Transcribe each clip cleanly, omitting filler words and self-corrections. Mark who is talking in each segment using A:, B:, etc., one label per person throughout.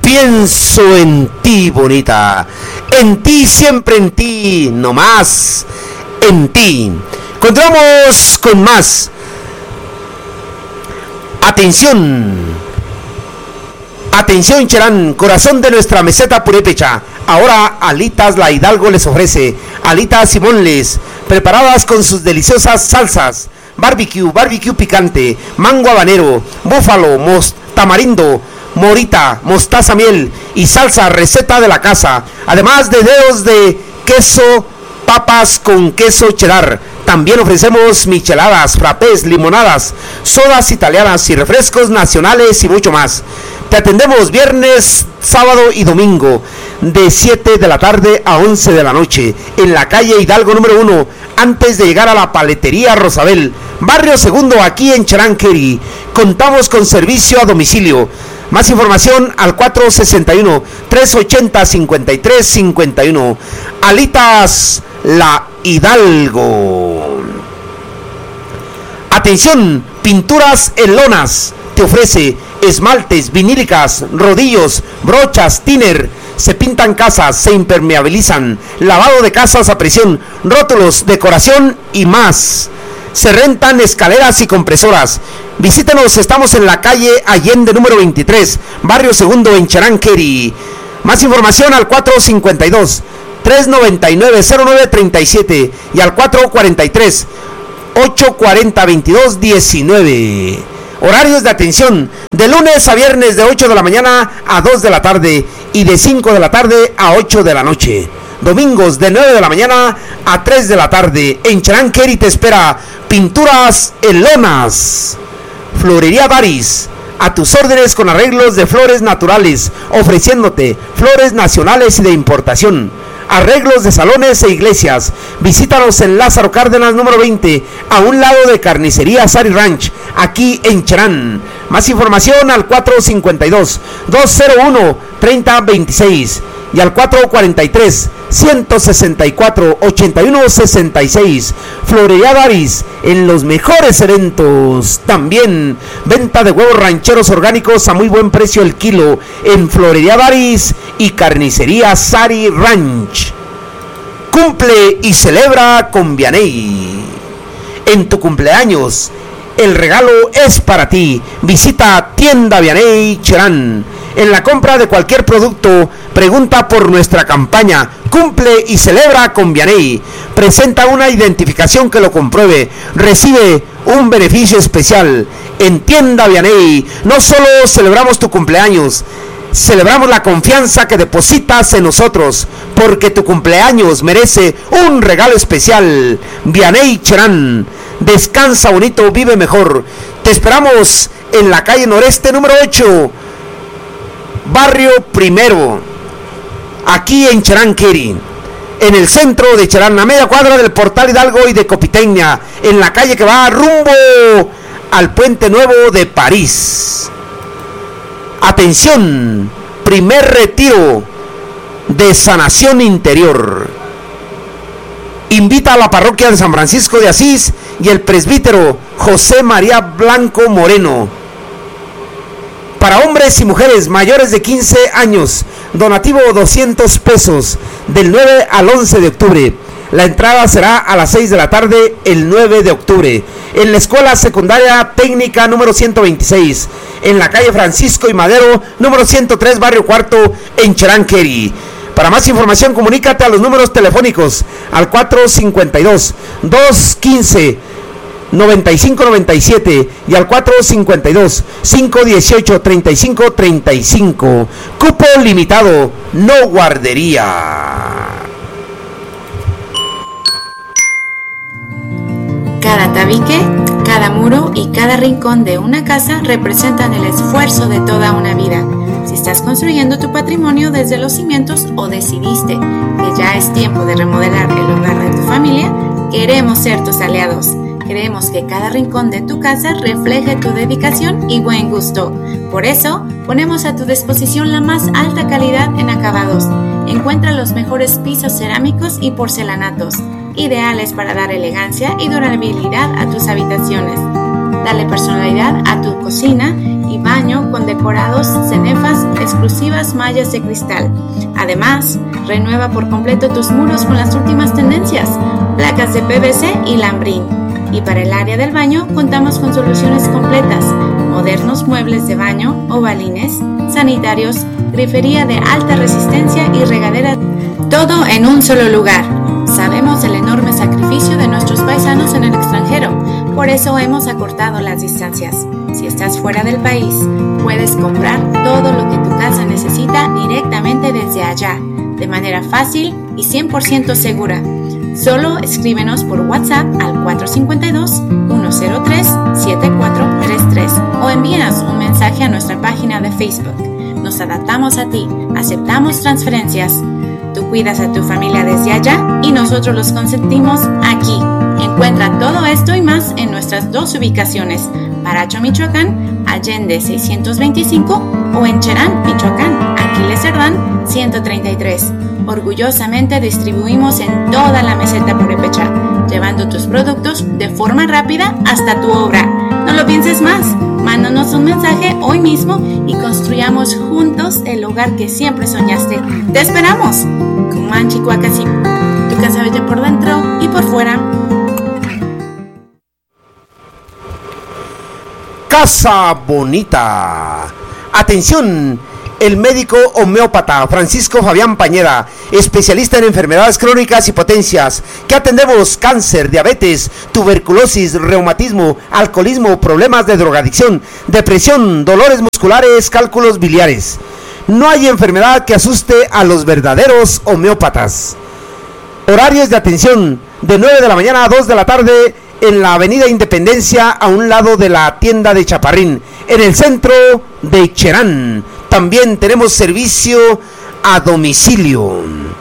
A: Pienso en ti, bonita. En ti, siempre en ti, no más. En ti. Continuamos con más. Atención. Atención, Cherán, corazón de nuestra meseta purépecha. Ahora Alitas La Hidalgo les ofrece alitas y bonles preparadas con sus deliciosas salsas. Barbecue picante, mango habanero, búfalo, tamarindo, morita, mostaza, miel y salsa receta de la casa. Además de dedos de queso, papas con queso cheddar. También ofrecemos micheladas, frappés, limonadas, sodas italianas y refrescos nacionales y mucho más. Te atendemos viernes, sábado y domingo de 7 de la tarde a 11 de la noche en la calle Hidalgo número 1, antes de llegar a la paletería Rosabel, barrio segundo, aquí en Charanqueri. Contamos con servicio a domicilio. Más información al 461-380-5351. Alitas La Hidalgo. Atención, Pinturas en Lonas te ofrece esmaltes, vinílicas, rodillos, brochas, thinner. Se pintan casas, se impermeabilizan, lavado de casas a presión, rótulos, decoración y más. Se rentan escaleras y compresoras. Visítenos, estamos en la calle Allende número 23, barrio segundo, en Charanqueri. Más información al 452-399-0937 y al 443-840-2219. Horarios de atención de lunes a viernes de 8 de la mañana a 2 de la tarde y de 5 de la tarde a 8 de la noche. Domingos de 9 de la mañana a 3 de la tarde. En Charanqueri te espera Pinturas en Lonas. Florería Daris, a tus órdenes con arreglos de flores naturales, ofreciéndote flores nacionales y de importación. Arreglos de salones e iglesias. Visítanos en Lázaro Cárdenas número 20, a un lado de Carnicería Sari Ranch, aquí en Cherán. Más información al 452-201-3026 y al 443-164-8166. Florería Daris, en los mejores eventos. También venta de huevos rancheros orgánicos a muy buen precio el kilo en Florería Daris y Carnicería Sari Ranch. Cumple y celebra con Vianey. En tu cumpleaños, el regalo es para ti. Visita Tienda Vianey Cherán. En la compra de cualquier producto, pregunta por nuestra campaña Cumple y celebra con Vianey. Presenta una identificación que lo compruebe. Recibe un beneficio especial. En Tienda Vianey no solo celebramos tu cumpleaños, celebramos la confianza que depositas en nosotros, porque tu cumpleaños merece un regalo especial. Vianey Cherán. Descansa bonito, vive mejor. Te esperamos en la calle Noreste número 8, barrio Primero, aquí en Charanqueri, en el centro de Cherán, a media cuadra del Portal Hidalgo y de Copiteña, en la calle que va rumbo al Puente Nuevo de París. Atención, primer retiro de sanación interior. Invita a la parroquia de San Francisco de Asís y el presbítero José María Blanco Moreno. Para hombres y mujeres mayores de 15 años, donativo 200 pesos, del 9 al 11 de octubre. La entrada será a las 6 de la tarde el 9 de octubre, en la Escuela Secundaria Técnica número 126, en la calle Francisco y Madero, número 103, barrio Cuarto, en Charanqueri. Para más información, comunícate a los números telefónicos al 452-215-9597 y al 452-518-3535. Cupo limitado, no guardería.
B: Cada tabique, cada muro y cada rincón de una casa representan el esfuerzo de toda una vida. Si estás construyendo tu patrimonio desde los cimientos o decidiste que ya es tiempo de remodelar el hogar de tu familia, queremos ser tus aliados. Queremos que cada rincón de tu casa refleje tu dedicación y buen gusto. Por eso, ponemos a tu disposición la más alta calidad en acabados. Encuentra los mejores pisos cerámicos y porcelanatos, ideales para dar elegancia y durabilidad a tus habitaciones. Dale personalidad a tu cocina y baño con decorados cenefas, exclusivas mallas de cristal. Además, renueva por completo tus muros con las últimas tendencias, placas de PVC y lambrín. Y para el área del baño contamos con soluciones completas, modernos muebles de baño, ovalines, sanitarios, grifería de alta resistencia y regadera, todo en un solo lugar. Sabemos el enorme sacrificio de nuestros paisanos en el extranjero, por eso hemos acortado las distancias. Si estás fuera del país, puedes comprar todo lo que tu casa necesita directamente desde allá, de manera fácil y 100% segura. Solo escríbenos por WhatsApp al 452-103-7433 o envíanos un mensaje a nuestra página de Facebook. Nos adaptamos a ti, aceptamos transferencias. Tú cuidas a tu familia desde allá y nosotros los consentimos aquí. Encuentra todo esto y más en nuestras dos ubicaciones, Paracho, Michoacán, Allende 625 o en Cherán, Michoacán, Aquiles Cerdán 133. Orgullosamente distribuimos en toda la meseta purépecha, llevando tus productos de forma rápida hasta tu obra. No lo pienses más, mándanos un mensaje hoy mismo y construyamos juntos el hogar que siempre soñaste. ¡Te esperamos! Kumán, Chihuacasi, tu casa bella por dentro y por fuera.
A: Casa Bonita. Atención, el médico homeópata Francisco Fabián Pañeda, especialista en enfermedades crónicas y potencias, que atendemos cáncer, diabetes, tuberculosis, reumatismo, alcoholismo, problemas de drogadicción, depresión, dolores musculares, cálculos biliares. No hay enfermedad que asuste a los verdaderos homeópatas. Horarios de atención de 9 de la mañana a 2 de la tarde en la avenida Independencia, a un lado de la tienda de Chaparrín, en el centro de Cherán. También tenemos servicio a domicilio.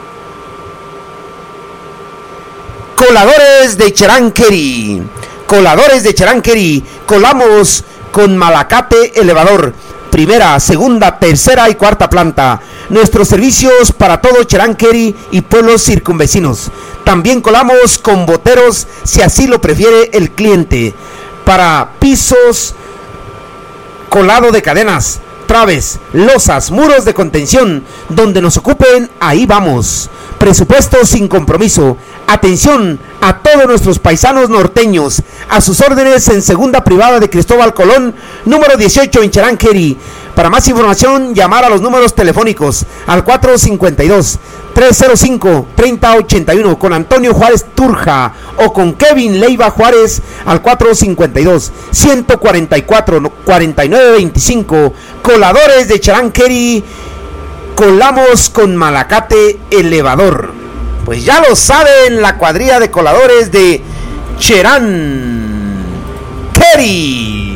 A: Coladores de Cheranqueri. Coladores de Cheranqueri. Colamos con Malacate elevador. Primera, segunda, tercera y cuarta planta. Nuestros servicios para todo Cheranqueri y pueblos circunvecinos. También colamos con boteros si así lo prefiere el cliente. Para pisos, colado de cadenas, traves, losas, muros de contención, donde nos ocupen, ahí vamos. Presupuesto sin compromiso. Atención a todos nuestros paisanos norteños. A sus órdenes en Segunda Privada de Cristóbal Colón, número 18 en Cheranqueri. Para más información, llamar a los números telefónicos al 452-305-3081 con Antonio Juárez Turja o con Kevin Leiva Juárez al 452-144-4925. Coladores de Cheranqueri. Colamos con Malacate elevador. Pues ya lo saben, la cuadrilla de coladores de Cheranqueri.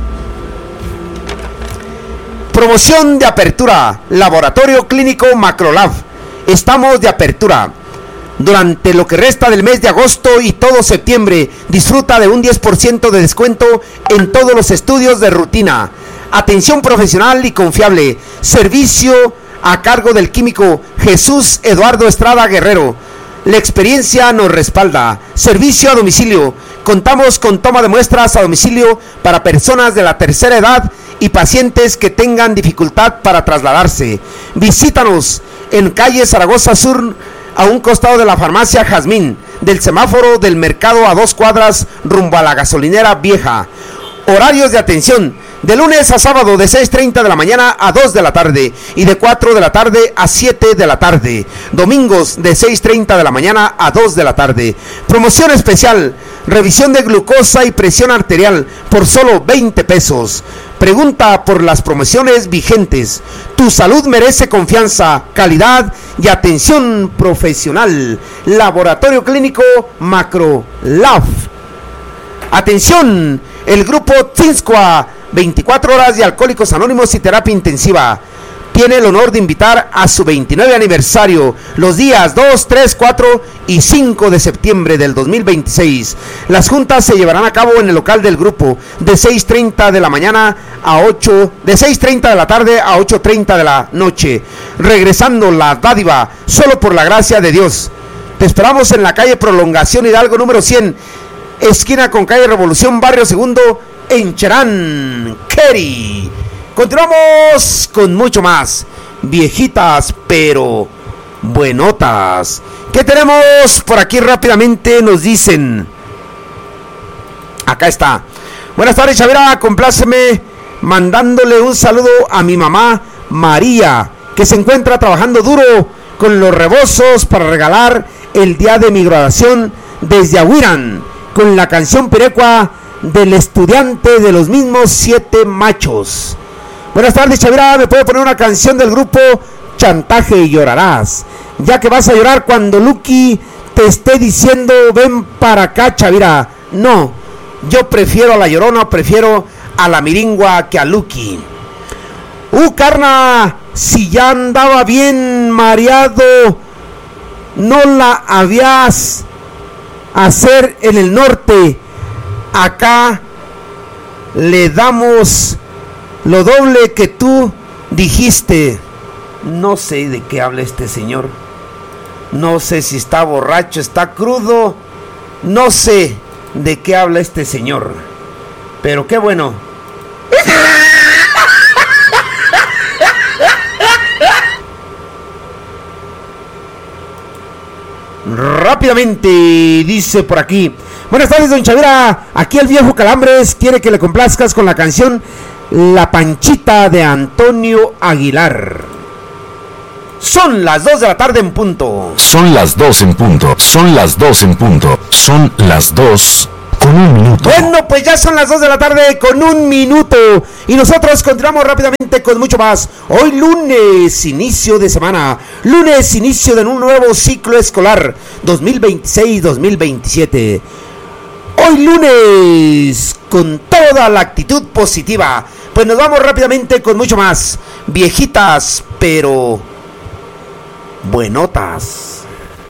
A: Promoción de apertura. Laboratorio Clínico Macrolab. Estamos de apertura durante lo que resta del mes de agosto y todo septiembre. Disfruta de un 10% de descuento en todos los estudios de rutina. Atención profesional y confiable. Servicio a cargo del químico Jesús Eduardo Estrada Guerrero. La experiencia nos respalda. Servicio a domicilio. Contamos con toma de muestras a domicilio para personas de la tercera edad y pacientes que tengan dificultad para trasladarse. Visítanos en calle Zaragoza Sur, a un costado de la farmacia Jazmín, del semáforo del mercado a 2 cuadras rumbo a la gasolinera vieja. Horarios de atención de lunes a sábado de 6:30 de la mañana a 2 de la tarde y de 4 de la tarde a 7 de la tarde. Domingos de 6:30 de la mañana a 2 de la tarde. Promoción especial, revisión de glucosa y presión arterial por solo 20 pesos. Pregunta por las promociones vigentes. Tu salud merece confianza, calidad y atención profesional. Laboratorio Clínico Macrolab. Atención, el grupo Tzinscoa, 24 horas de Alcohólicos Anónimos y terapia intensiva, tiene el honor de invitar a su 29 aniversario los días 2, 3, 4 y 5 de septiembre del 2026. Las juntas se llevarán a cabo en el local del grupo de 6:30 de la mañana a 8, de 6:30 de la tarde a 8:30 de la noche. Regresando la dádiva solo por la gracia de Dios. Te esperamos en la calle Prolongación Hidalgo número 100, esquina con calle Revolución, barrio Segundo, en Cheranqueri. Continuamos con mucho más. Viejitas, pero buenotas. ¿Qué tenemos por aquí rápidamente? Nos dicen. Acá está. Buenas tardes, Chavira. Compláceme mandándole un saludo a mi mamá María, que se encuentra trabajando duro con los rebozos para regalar el día de mi graduación desde Ahuirán, con la canción pirecua del estudiante de los mismos 7 machos. Buenas tardes, Chavira. ¿Me puede poner una canción del grupo Chantaje y Llorarás? Ya que vas a llorar cuando Lucky te esté diciendo ven para acá, Chavira. No, yo prefiero a la Llorona, prefiero a la Miringua que a Lucky. Carna, si ya andaba bien mareado, no la habías hacer en el norte. Acá le damos lo doble que tú dijiste. No sé de qué habla este señor. No sé si está borracho, está crudo. No sé de qué habla este señor. Pero qué bueno. Rápidamente dice por aquí. Buenas tardes, don Chavira. Aquí el viejo Calambres quiere que le complazcas con la canción La Panchita de Antonio Aguilar. Son las 2 de la tarde en punto.
C: Son las 2 en punto. Son las 2 en punto. Son las 2 con 1 minuto.
A: Bueno, pues ya son las 2 de la tarde con 1 minuto. Y nosotros continuamos rápidamente con mucho más. Hoy lunes, inicio de semana. Lunes, inicio de un nuevo ciclo escolar 2026-2027. Hoy lunes, con toda la actitud positiva. Pues nos vamos rápidamente con mucho más. Viejitas, pero buenotas.